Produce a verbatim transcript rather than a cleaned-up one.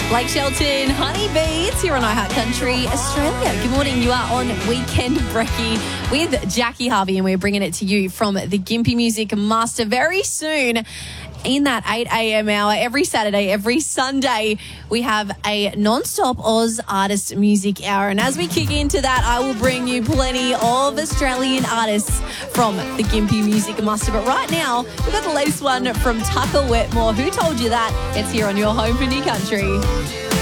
Blake Shelton, Honeybee, it's here on iHeart Country Australia. Good morning, you are on Weekend Brekkie with Jackie Harvey, and we're bringing it to you from the Gympie Music Master very soon. In that eight a.m. hour, every Saturday, every Sunday, we have a non-stop Oz artist music hour. And as we kick into that, I will bring you plenty of Australian artists from the Gympie Music Master. But right now, we've got the latest one from Tucker Wetmore. Who told you that? It's here on your home for New Country.